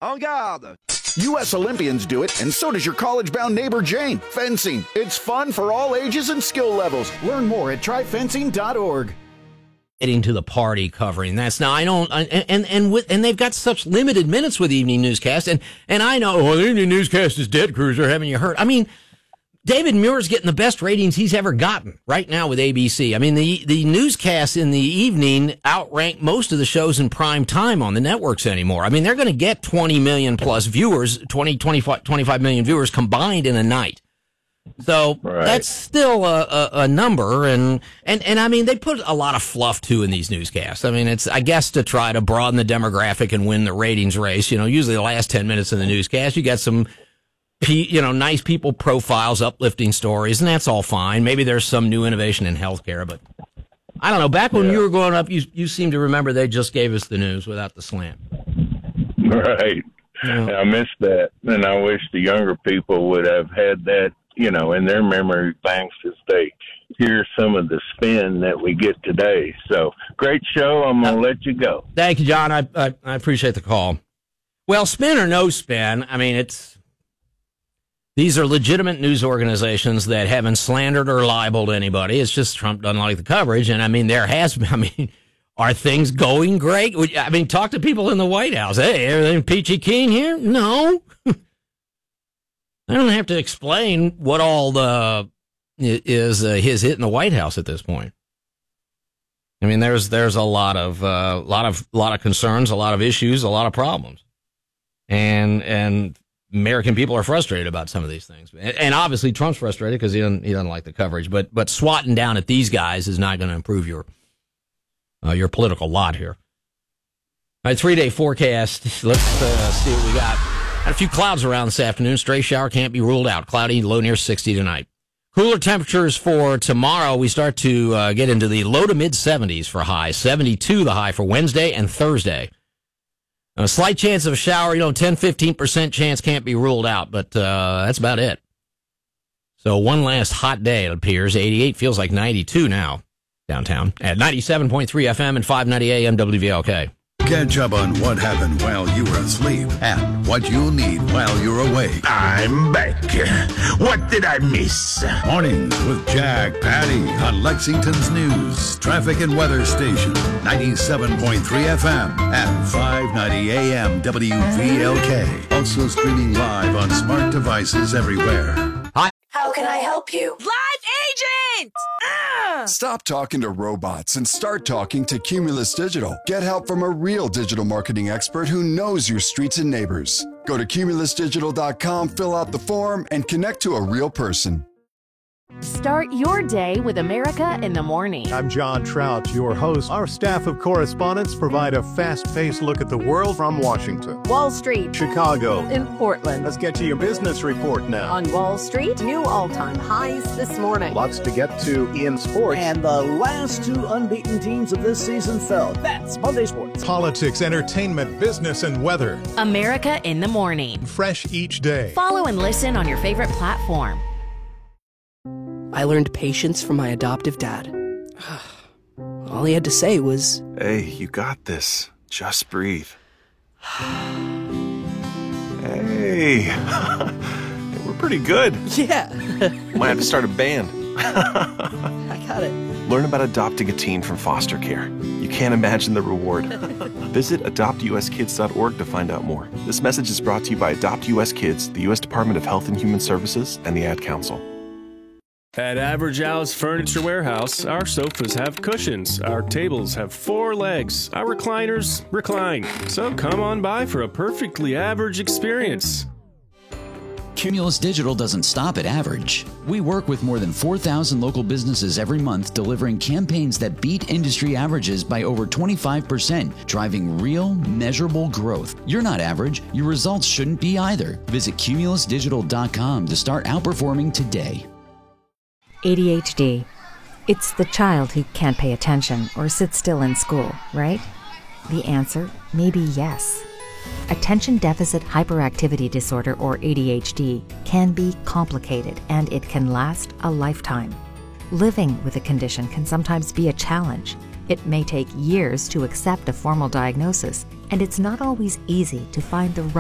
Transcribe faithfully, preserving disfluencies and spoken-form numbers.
En garde! U S Olympians do it, and so does your college-bound neighbor Jane. Fencing. It's fun for all ages and skill levels. Learn more at try fencing dot org. Getting to the party covering that's now I don't and and and with and they've got such limited minutes with evening newscast and and I know well, the evening newscast is dead, Cruiser. Haven't you heard? I mean, David Muir's getting the best ratings he's ever gotten right now with A B C. I mean, the the newscasts in the evening outrank most of the shows in prime time on the networks anymore. I mean, they're going to get twenty million plus viewers, twenty, twenty-five, twenty-five million viewers combined in a night. So right. That's still a, a, a number, and, and, and I mean, they put a lot of fluff, too, in these newscasts. I mean, it's, I guess, to try to broaden the demographic and win the ratings race. You know, usually the last ten minutes of the newscast, you got some, you know, nice people profiles, uplifting stories, and that's all fine. Maybe there's some new innovation in healthcare, but I don't know. Back when yeah. you were growing up, you, you seem to remember they just gave us the news without the slant. Right. Yeah. I miss that, and I wish the younger people would have had that, you know, in their memory banks as they hear some of the spin that we get today. So, great show. I'm going to uh, let you go. Thank you, John. I, I I appreciate the call. Well, spin or no spin, I mean, it's these are legitimate news organizations that haven't slandered or libeled anybody. It's just Trump doesn't like the coverage. And, I mean, there has been, I mean, are things going great? I mean, talk to people in the White House. Hey, everything peachy keen here? No. I don't have to explain what all the is uh, his hit in the White House at this point. I mean, there's there's a lot of uh, lot of lot of concerns, a lot of issues, a lot of problems, and and American people are frustrated about some of these things. And, and obviously, Trump's frustrated because he doesn't he doesn't like the coverage. But but swatting down at these guys is not going to improve your uh, your political lot here. All right, three day forecast. Let's uh, see what we got. Got a few clouds around this afternoon. Stray shower can't be ruled out. Cloudy, low near sixty tonight. Cooler temperatures for tomorrow. We start to uh, get into the low to mid seventies for highs. seventy-two the high for Wednesday and Thursday. A slight chance of a shower, you know, ten, fifteen percent chance can't be ruled out, but uh, that's about it. So one last hot day, it appears. eighty-eight feels like ninety-two now downtown at ninety-seven point three F M and five ninety A M W V L K. Catch up on what happened while you were asleep and what you'll need while you're awake. I'm back. What did I miss? Mornings with Jack Patty on Lexington's News, Traffic and Weather Station, ninety-seven point three F M and five ninety A M W V L K. Also streaming live on smart devices everywhere. Hi. How can I help you? Live agent! Ah! Stop talking to robots and start talking to Cumulus Digital. Get help from a real digital marketing expert who knows your streets and neighbors. Go to cumulus digital dot com, fill out the form, and connect to a real person. Start your day with America in the Morning. I'm John Trout, your host. Our staff of correspondents provide a fast-paced look at the world from Washington, Wall Street, Chicago, in Portland. Let's get to your business report now. On Wall Street, new all-time highs this morning. Lots to get to in sports. And the last two unbeaten teams of this season fell. That's Monday Sports. Politics, entertainment, business, and weather. America in the Morning. Fresh each day. Follow and listen on your favorite platform. I learned patience from my adoptive dad. All he had to say was, "Hey, you got this. Just breathe." Hey, we're pretty good. Yeah. Might have to start a band. I got it. Learn about adopting a teen from foster care. You can't imagine the reward. Visit adopt u s kids dot org to find out more. This message is brought to you by Adopt U S Kids, the U S Department of Health and Human Services, and the Ad Council. At Average Al's Furniture Warehouse, our sofas have cushions, our tables have four legs, our recliners recline. So come on by for a perfectly average experience. Cumulus Digital doesn't stop at average. We work with more than four thousand local businesses every month, delivering campaigns that beat industry averages by over twenty-five percent, driving real, measurable growth. You're not average. Your results shouldn't be either. Visit cumulus digital dot com to start outperforming today. A D H D. It's the child who can't pay attention or sit still in school, right? The answer may be yes. Attention Deficit Hyperactivity Disorder, or A D H D, can be complicated and it can last a lifetime. Living with a condition can sometimes be a challenge. It may take years to accept a formal diagnosis, and it's not always easy to find the right